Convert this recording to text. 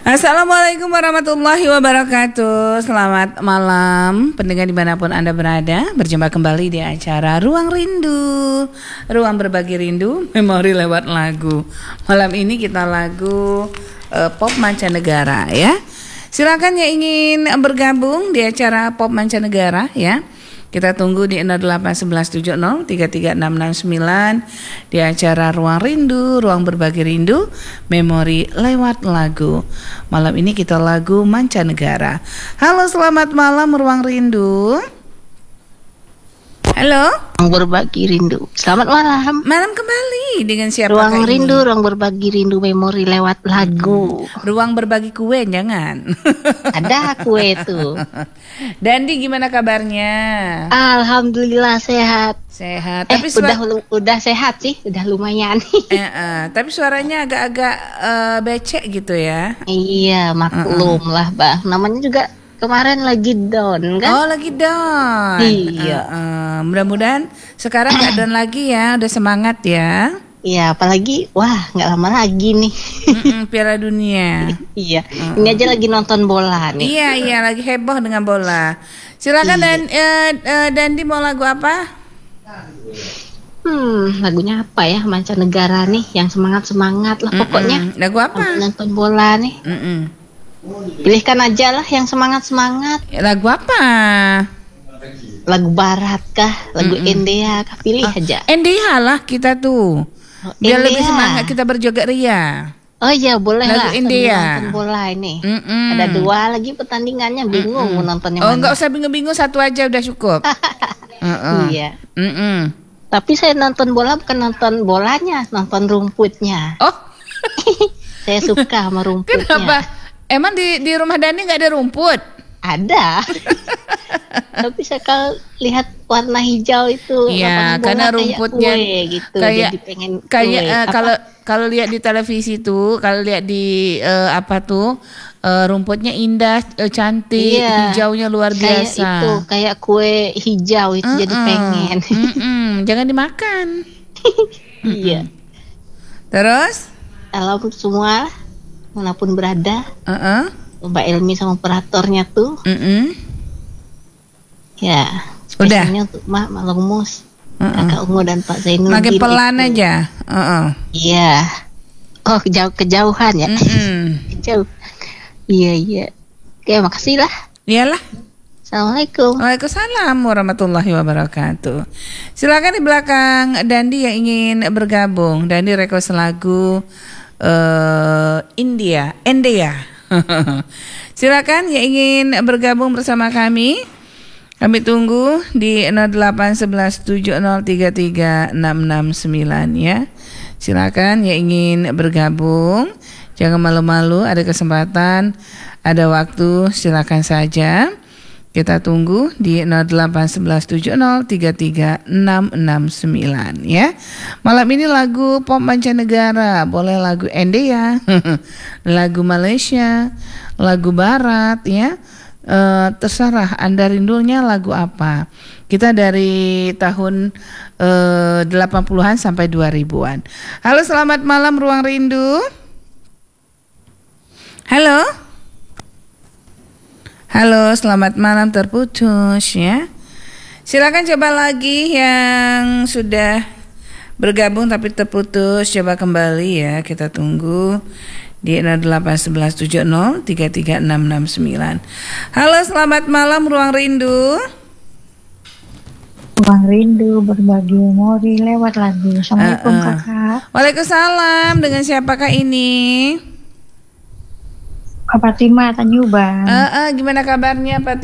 Assalamualaikum warahmatullahi wabarakatuh. Selamat malam pendengar dimanapun Anda berada. Berjumpa kembali di acara Ruang Rindu, ruang berbagi rindu, memori lewat lagu. Malam ini kita lagu pop mancanegara ya. Silakan yang ingin bergabung di acara pop mancanegara ya. Kita tunggu di 081170336669 di acara Ruang Rindu, ruang berbagi rindu, memori lewat lagu. Malam ini kita lagu mancanegara. Halo, selamat malam Ruang Rindu. Halo. Ruang berbagi rindu. Selamat malam. Malam kembali dengan siapa Ruang ini? rindu, ruang berbagi rindu, memori lewat lagu. Ruang berbagi kue jangan. Ada kue tuh. Dandi gimana kabarnya? Alhamdulillah sehat. Sehat. Tapi udah sehat sih, udah lumayan. Tapi suaranya agak-agak becek gitu ya. Iya, maklum lah, Bang. Namanya juga kemarin lagi down kan? Oh, lagi down. Iya. Mudah-mudahan sekarang nggak down lagi ya, udah semangat ya. Iya, apalagi nggak lama lagi nih. Piala Dunia. Iya. Ini aja lagi nonton bola nih. Iya, lagi heboh dengan bola. Silakan Dandi mau lagu apa? Lagunya apa ya? Mancanegara nih, yang semangat-semangat lah pokoknya. Lagu apa? Nonton bola nih. Pilihkan aja lah yang semangat-semangat. Lagu apa? Lagu barat kah? Lagu India kah? Pilih aja. India lah kita tuh. Biar India. lebih semangat kita berjoget ria. Oh iya, boleh lagu lah. India. Nonton bola ini. Ada 2 lagi pertandingannya, bingung mau nontonnya mana. Oh, enggak usah bingung-bingung, satu aja udah cukup. Iya. Tapi saya nonton bola bukan nonton bolanya, nonton rumputnya. Oh. Saya suka sama rumputnya. Kenapa? Emang di rumah Dani nggak ada rumput? Ada. Tapi saya kalau lihat warna hijau itu, iya, karena rumputnya gitu. Kayak jadi pengen kalau lihat di televisi tuh, kalau lihat di rumputnya indah, cantik, hijaunya luar biasa. Kayak kue hijau itu jadi pengen. Jangan dimakan. Iya. Terus? Salam semua manapun berada. Mbak Elmi sama operatornya tuh. Ya, spesialnya untuk Mak Lumus, Kakak Ungu dan Pak Zainuddin. Makin pelan itu aja. Iya. Oh, kejauhan ya. Jauh. Iya. Oke, makasih lah. Iyalah. Assalamualaikum. Waalaikumsalam warahmatullahi wabarakatuh. Silakan di belakang Dandi yang ingin bergabung. Dandi request lagu India. Silakan yang ingin bergabung bersama kami. Kami tunggu di 081170336669 ya. Silakan yang ingin bergabung. Jangan malu-malu, ada kesempatan, ada waktu, silakan saja. Kita tunggu di 081170336669 ya. Malam ini lagu pop mancanegara, boleh lagu India, lagu Malaysia, lagu barat ya. Terserah Anda rindunya lagu apa. Kita dari tahun 80-an sampai 2000-an. Halo, selamat malam Ruang Rindu. Halo, selamat malam, terputus ya. Silakan coba lagi yang sudah bergabung tapi terputus, coba kembali ya. Kita tunggu di 081170336669. Halo, selamat malam Ruang Rindu. Ruang Rindu berbagi memori lewat lagu. Assalamualaikum Kakak. Waalaikumsalam. Dengan siapakah ini? Kak Fatima Tanyuban. Gimana kabarnya Pak